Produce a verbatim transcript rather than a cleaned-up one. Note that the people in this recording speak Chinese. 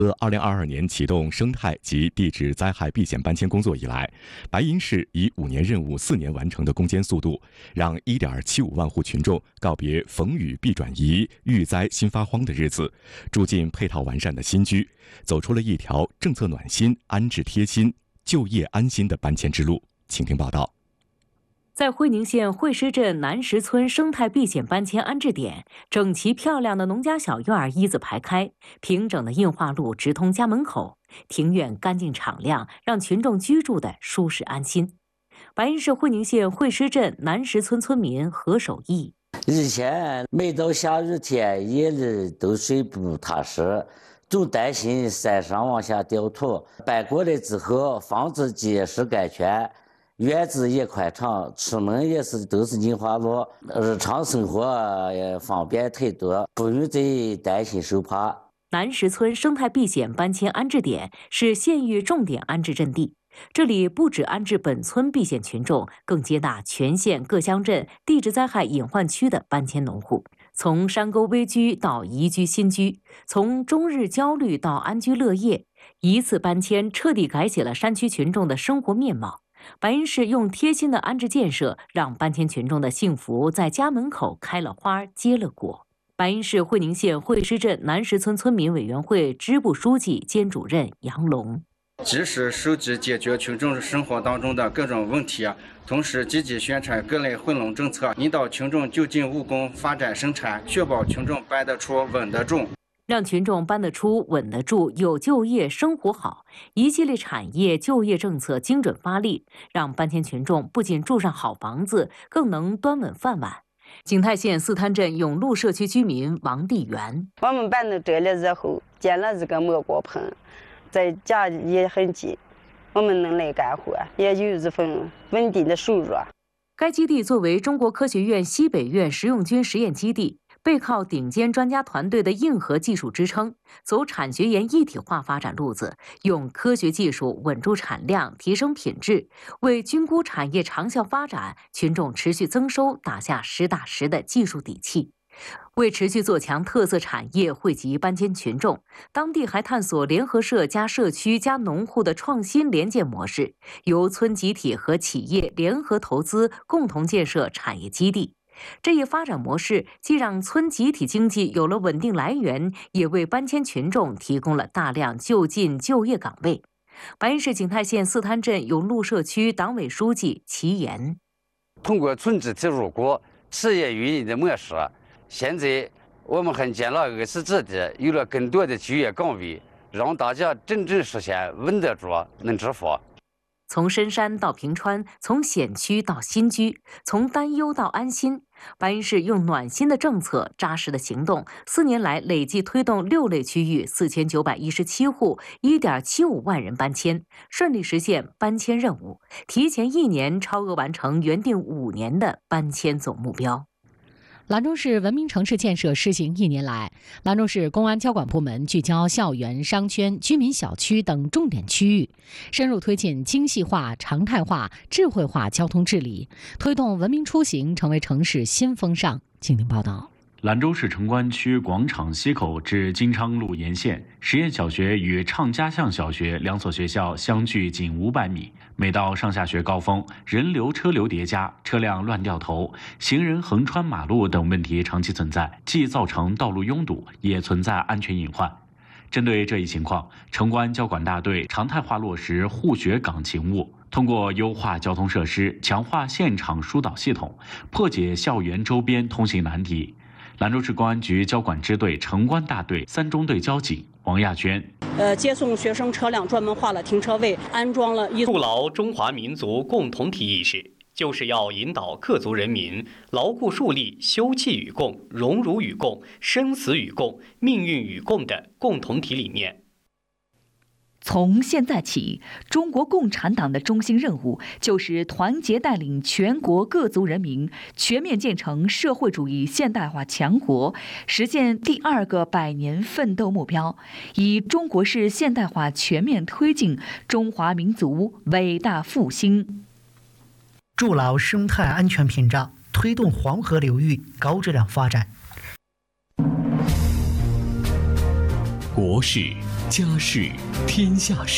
自二零二二年启动生态及地质灾害避险搬迁工作以来，白银市以五年任务四年完成的攻坚速度，让一点七五万户群众告别逢雨必转移、遇灾心发慌的日子，住进配套完善的新居，走出了一条政策暖心、安置贴心、就业安心的搬迁之路。请听报道。 在会宁县会师镇南石村生态避险搬迁安置点，整齐漂亮的农家小院儿一字排开，平整的硬化路直通家门口，庭院干净敞亮，让群众居住的舒适安心。白银市会宁县会师镇南石村村民何守义： 以前每到下雨天，夜里都睡不踏实，总担心山上往下掉土。搬过来之后，房子结实安全，院子也宽敞，出门也是都是硬化路，日常生活也方便太多，不用再担心受怕。 南石村生态避险搬迁安置点是县域重点安置阵地，这里不只安置本村避险群众，更接纳全县各乡镇地质灾害隐患区的搬迁农户。从山沟危居到宜居新居，从终日焦虑到安居乐业，一次搬迁彻底改写了山区群众的生活面貌。白银市用贴心的安置建设，让搬迁群众的幸福在家门口开了花结了果。白银市会宁县会师镇南石村村民委员会支部书记兼主任杨龙： 及时收集解决群众生活当中的各种问题，同时积极宣传各类惠农政策，引导群众就近务工，发展生产，确保群众搬得出、稳得住。 让群众搬得出、稳得住，有就业、生活好，一系列产业就业政策精准发力，让搬迁群众不仅住上好房子，更能端稳饭碗。景泰县四滩镇永路社区居民王地元： 我们搬到这里之后，建了这个蘑菇棚，在家也很近，我们能来干活，也有这份稳定的收入。 该基地作为中国科学院西北院实用军实验基地，背靠顶尖专家团队的硬核技术支撑，走产学研一体化发展路子，用科学技术稳住产量，提升品质，为军工产业长效发展、群众持续增收打下实打实的技术底气。为持续做强特色产业，惠及搬迁群众，当地还探索联合社加社区加农户的创新联建模式，由村集体和企业联合投资，共同建设产业基地。这一发展模式既让村集体经济有了稳定来源，也为搬迁群众提供了大量就近就业岗位。白银市景泰县四滩镇永路社区党委书记齐岩： 通过村集体入股、企业运营的模式，现在我们还建了二十基地，有了更多的就业岗位，让大家真正实现稳得住、能致富。 从深山到平川，从险区到新居，从担忧到安心，白银市用暖心的政策、扎实的行动，四年来累计推动六类区域四千九百一十七户、一点七五万人搬迁，顺利实现搬迁任务，提前一年超额完成原定五年的搬迁总目标。 兰州市文明城市建设施行一年来，兰州市公安交管部门聚焦校园、商圈、居民小区等重点区域，深入推进精细化、常态化、智慧化交通治理，推动文明出行成为城市新风尚。请听报道。 兰州市城关区广场西口至金昌路沿线，实验小学与畅嘉巷小学两所学校相距仅五百米。每到上下学高峰，人流车流叠加，车辆乱掉头，行人横穿马路等问题长期存在，既造成道路拥堵，也存在安全隐患。针对这一情况，城关交管大队常态化落实护学岗勤务，通过优化交通设施、强化现场疏导系统，破解校园周边通行难题。兰州市公安局交管支队城关大队三中队交警王亚娟： 呃，接送学生车辆专门化了停车位，安装了一筑牢中华民族共同体意识，就是要引导各族人民牢固树立休戚与共、荣辱与共、生死与共、命运与共的共同体理念。 从现在起，中国共产党的中心任务就是团结带领全国各族人民全面建成社会主义现代化强国，实现第二个百年奋斗目标，以中国式现代化全面推进中华民族伟大复兴， 筑牢生态安全屏障，推动黄河流域高质量发展。 国事家事天下事。